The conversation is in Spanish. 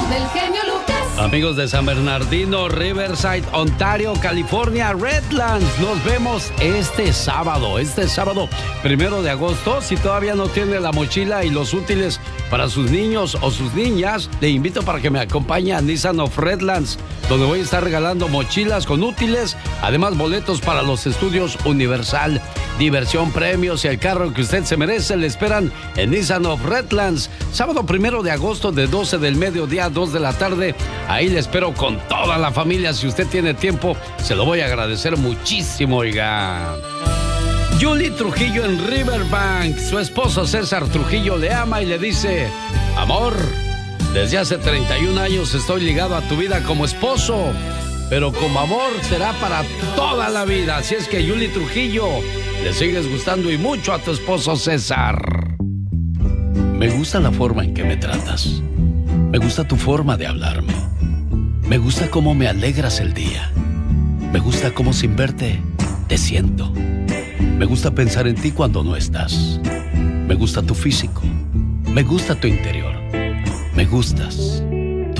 del genio Lucas. Amigos de San Bernardino, Riverside, Ontario, California, Redlands, nos vemos este sábado, 1 de agosto. Si todavía no tiene la mochila y los útiles para sus niños o sus niñas, le invito para que me acompañe a Nissan of Redlands, donde voy a estar regalando mochilas con útiles, además boletos para los estudios Universal, diversión, premios y el carro que usted se merece. Le esperan en Nissan of Redlands, sábado 1 de agosto de 12 del mediodía a 2 de la tarde. Ahí le espero con toda la familia. Si usted tiene tiempo, se lo voy a agradecer muchísimo, oiga. Julie Trujillo en Riverbank. Su esposo César Trujillo le ama y le dice: amor, desde hace 31 años estoy ligado a tu vida como esposo, pero como amor será para toda la vida. Así es que, Julie Trujillo, le sigues gustando y mucho a tu esposo César. Me gusta la forma en que me tratas. Me gusta tu forma de hablarme. Me gusta cómo me alegras el día. Me gusta cómo sin verte te siento. Me gusta pensar en ti cuando no estás. Me gusta tu físico. Me gusta tu interior. Me gustas.